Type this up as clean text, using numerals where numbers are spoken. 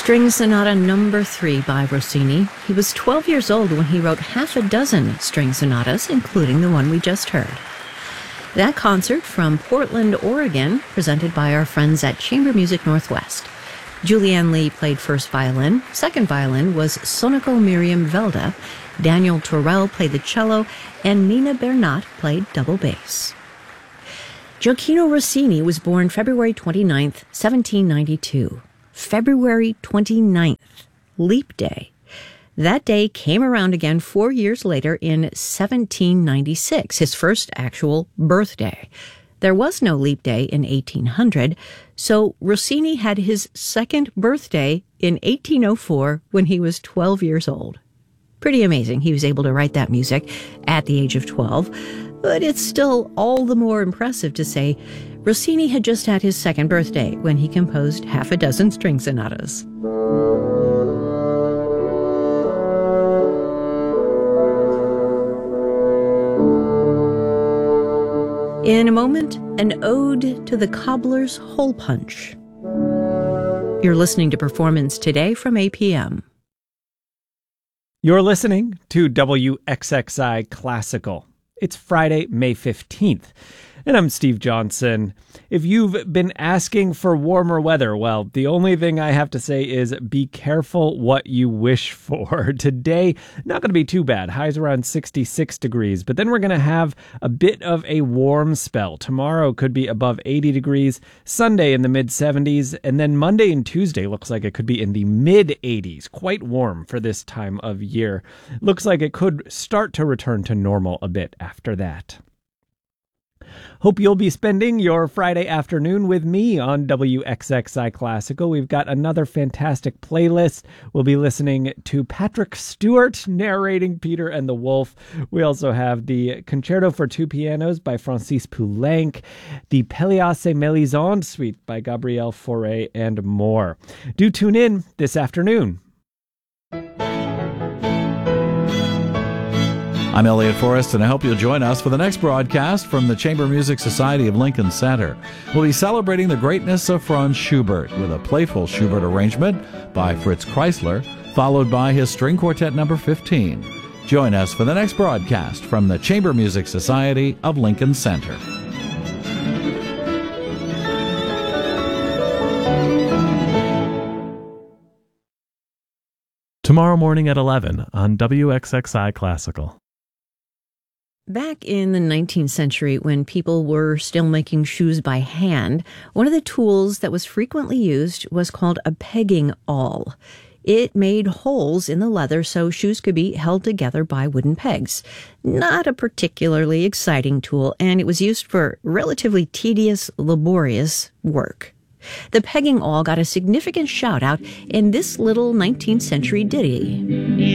String Sonata Number 3 by Rossini. He was 12 years old when he wrote half a dozen string sonatas, including the one we just heard. That concert from Portland, Oregon, presented by our friends at Chamber Music Northwest. Julianne Lee played first violin. Second violin was Sonoko Miriam Velda. Daniel Torell played the cello, and Nina Bernat played double bass. Gioacchino Rossini was born February 29th, 1792. February 29th, Leap Day. That day came around again 4 years later in 1796, his first actual birthday. There was no leap day in 1800, so Rossini had his second birthday in 1804 when he was 12 years old. Pretty amazing he was able to write that music at the age of 12, but it's still all the more impressive to say Rossini had just had his second birthday when he composed half a dozen string sonatas. In a moment, an ode to the cobbler's hole punch. You're listening to Performance Today from APM. You're listening to WXXI Classical. It's Friday, May 15th, and I'm Steve Johnson. If you've been asking for warmer weather, well, the only thing I have to say is be careful what you wish for. Today, not going to be too bad. Highs around 66 degrees, but then we're going to have a bit of a warm spell. Tomorrow could be above 80 degrees, Sunday in the mid-70s, and then Monday and Tuesday looks like it could be in the mid-80s. Quite warm for this time of year. Looks like it could start to return to normal a bit after that. Hope you'll be spending your Friday afternoon with me on WXXI Classical. We've got another fantastic playlist. We'll be listening to Patrick Stewart narrating Peter and the Wolf. We also have the Concerto for Two Pianos by Francis Poulenc, the Pelléas et Mélisande Suite by Gabriel Fauré, and more. Do tune in this afternoon. I'm Elliot Forrest, and I hope you'll join us for the next broadcast from the Chamber Music Society of Lincoln Center. We'll be celebrating the greatness of Franz Schubert with a playful Schubert arrangement by Fritz Kreisler, followed by his String Quartet No. 15. Join us for the next broadcast from the Chamber Music Society of Lincoln Center. Tomorrow morning at 11 on WXXI Classical. Back in the 19th century, when people were still making shoes by hand, one of the tools that was frequently used was called a pegging awl. It made holes in the leather so shoes could be held together by wooden pegs. Not a particularly exciting tool, and it was used for relatively tedious, laborious work. The pegging awl got a significant shout-out in this little 19th century ditty.